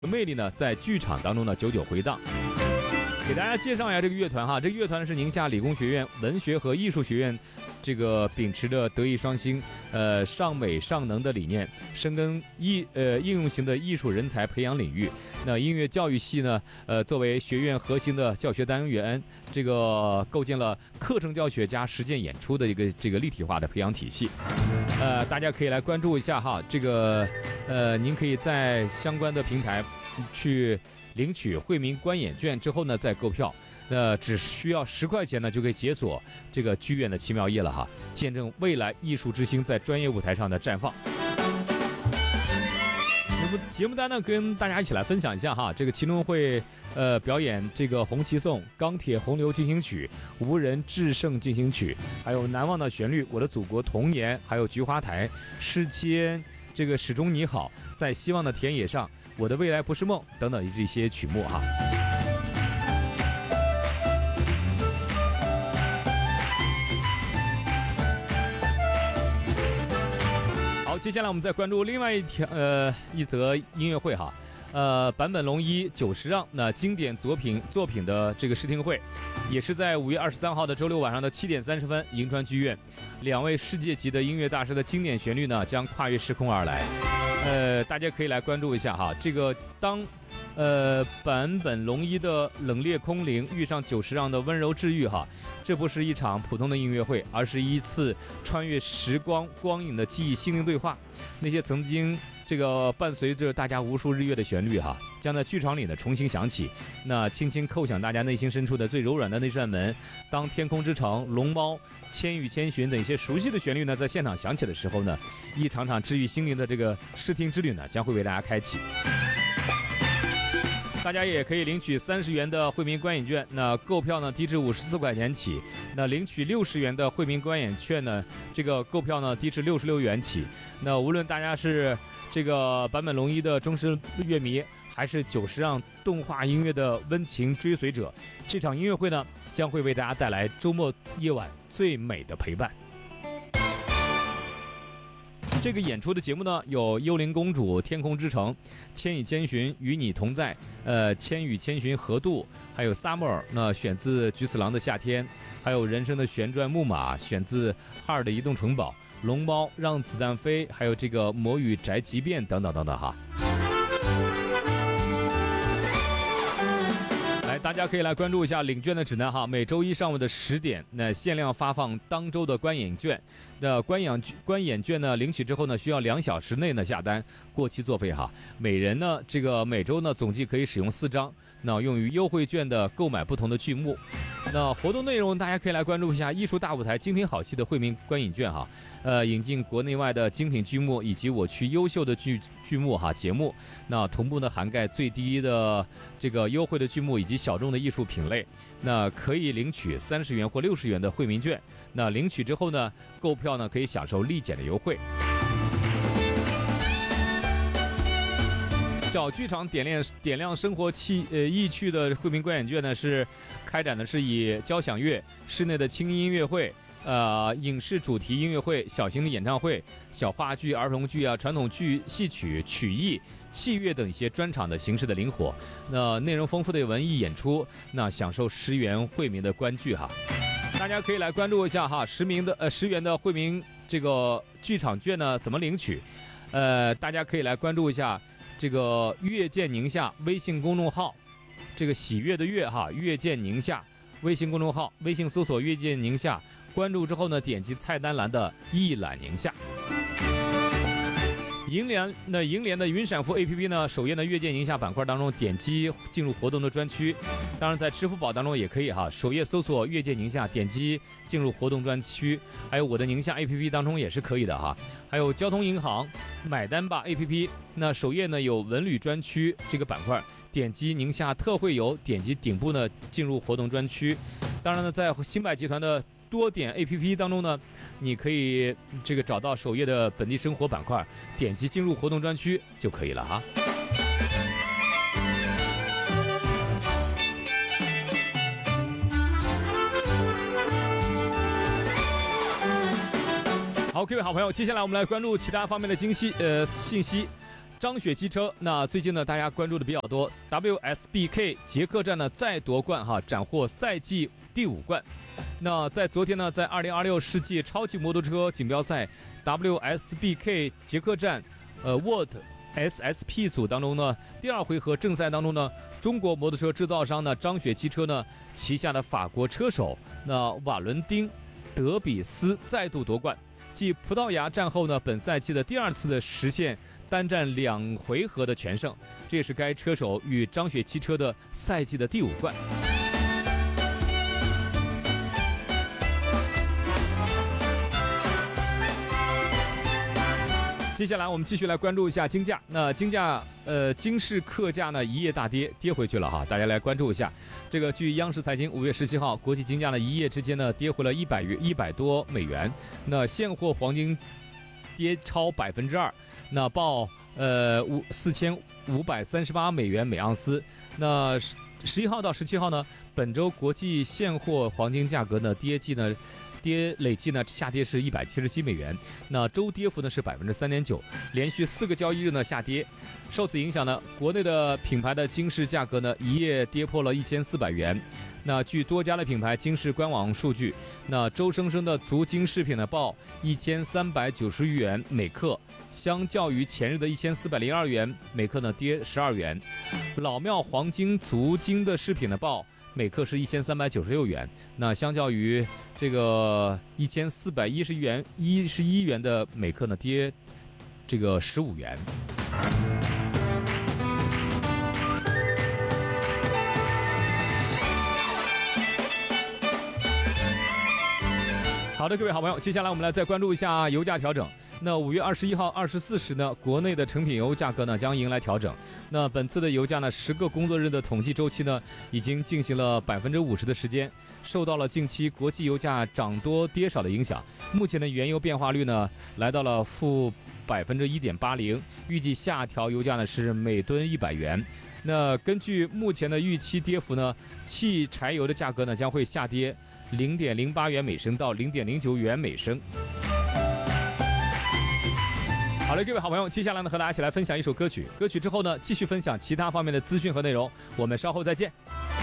魅力呢，在剧场当中呢久久回荡。给大家介绍一下这个乐团哈，这个乐团是宁夏理工学院文学和艺术学院，这个秉持着德艺双馨，上美上能的理念，深耕应用型的艺术人才培养领域。那音乐教育系呢，作为学院核心的教学单元，这个构建了课程教学加实践演出的一个这个立体化的培养体系。大家可以来关注一下哈，这个您可以在相关的平台去领取惠民观演券之后呢，再购票。只需要10块钱呢，就可以解锁这个剧院的奇妙夜了哈，见证未来艺术之星在专业舞台上的绽放。节目单呢，跟大家一起来分享一下哈，这个其中会表演这个红旗颂、钢铁洪流进行曲、无人制胜进行曲，还有难忘的旋律、我的祖国童年，还有菊花台、世间这个始终你好、在希望的田野上、我的未来不是梦等等这些曲目哈。好，接下来我们再关注另外一则音乐会哈，坂本龙一90让那经典作品的这个试听会，也是在5月23号的周六晚上的7点30分，银川剧院，2位世界级的音乐大师的经典旋律呢将跨越时空而来，大家可以来关注一下哈，这个当坂本龙一的冷冽空灵遇上90让的温柔治愈哈，这不是一场普通的音乐会，而是一次穿越时光光影的记忆心灵对话。那些曾经这个伴随着大家无数日月的旋律哈，将在剧场里呢重新响起，那轻轻叩响大家内心深处的最柔软的那扇门。当天空之城、龙猫、千与千寻等一些熟悉的旋律呢在现场响起的时候呢，一场场治愈心灵的这个视听之旅呢将会为大家开启。大家也可以领取30元的惠民观演券，那购票呢低至54块钱起，那领取60元的惠民观演券呢，这个购票呢低至66元起。那无论大家是这个坂本龙一的忠实乐迷，还是90让动画音乐的温情追随者，这场音乐会呢将会为大家带来周末夜晚最美的陪伴。这个演出的节目呢，有《幽灵公主》《天空之城》《千与千寻与你同在》千与千寻合渡，还有《Summer》那选自菊次郎的《夏天》，还有《人生的旋转木马》选自哈尔的移动城堡，《龙猫让子弹飞》，还有这个《魔与宅急便》等等等等哈。来，大家可以来关注一下领券的指南哈。每周一上午的10点，那限量发放当周的观演券。那观演券呢，领取之后呢，需要2小时内呢下单，过期作废哈。每人呢，这个每周呢总计可以使用4张，那用于优惠券的购买不同的剧目。那活动内容大家可以来关注一下艺术大舞台精品好戏的惠民观影券哈，引进国内外的精品剧目以及我区优秀的剧目哈节目，那同步呢涵盖最低的这个优惠的剧目以及小众的艺术品类，那可以领取30元或60元的惠民券，那领取之后呢，购票呢可以享受立减的优惠。小剧场点亮生活意趣的惠民观演券呢，是开展的是以交响乐、室内的轻音乐会、影视主题音乐会、小型的演唱会、小话剧、儿童剧啊、传统剧、戏曲、曲艺、器乐等一些专场的形式的灵活，那内容丰富的文艺演出，那享受10元惠民的观剧哈。大家可以来关注一下哈，10元的惠民这个剧场券呢怎么领取？大家可以来关注一下这个乐见宁夏微信公众号，这个喜悦的悦哈，乐见宁夏微信公众号，微信搜索乐见宁夏，关注之后呢，点击菜单栏的一览宁夏。银联的云闪付 APP 呢，首页的乐见宁夏板块当中点击进入活动的专区，当然在支付宝当中也可以哈，首页搜索乐见宁夏，点击进入活动专区，还有我的宁夏 APP 当中也是可以的哈，还有交通银行买单吧 APP， 那首页呢有文旅专区这个板块，点击宁夏特惠游，点击顶部呢进入活动专区，当然呢在新百集团的多点 APP 当中呢，你可以这个找到首页的本地生活板块，点击进入活动专区就可以了哈。好，各位好朋友，接下来我们来关注其他方面的信息。 张雪汽车，那最近呢，大家关注的比较多 ，WSBK 捷克站呢再夺冠哈，斩获赛季第5冠。那在昨天呢，在2026世界超级摩托车锦标赛 WSBK 捷克站World SSP 组当中呢，第2回合正赛当中呢，中国摩托车制造商呢张雪汽车呢旗下的法国车手那瓦伦丁德比斯再度夺冠，继葡萄牙战后呢，本赛季的第2次的实现单战2回合的全胜，这也是该车手与张雪汽车的赛季的第5冠。接下来我们继续来关注一下金价。那金价，金市客价呢一夜大跌，跌回去了哈。大家来关注一下。这个据央视财经5月17号，国际金价呢一夜之间呢跌回了100多美元。那现货黄金跌超2%，那报4538美元每盎司。那11号到17号呢，本周国际现货黄金价格呢累计呢下跌是177美元，那周跌幅呢是3.9%，连续4个交易日呢下跌。受此影响呢，国内的品牌的金饰价格呢一夜跌破了1400元。那据多家的品牌金饰官网数据，那周生生的足金饰品呢报1390元每克，相较于前日的1402元每克呢跌12元。老庙黄金足金的饰品呢报每克是1396元，那相较于这个1411元的每克呢跌这个15元。好的，各位好朋友，接下来我们来再关注一下油价调整。那5月21号24时呢，国内的成品油价格呢将迎来调整。那本次的油价呢，10个工作日的统计周期呢，已经进行了50%的时间，受到了近期国际油价涨多跌少的影响。目前的原油变化率呢，来到了-1.80%，预计下调油价呢是每吨100元。那根据目前的预期跌幅呢，汽柴油的价格呢将会下跌0.08元每升到0.09元每升。好了，各位好朋友，接下来呢和大家一起来分享一首歌曲。歌曲之后呢，继续分享其他方面的资讯和内容。我们稍后再见。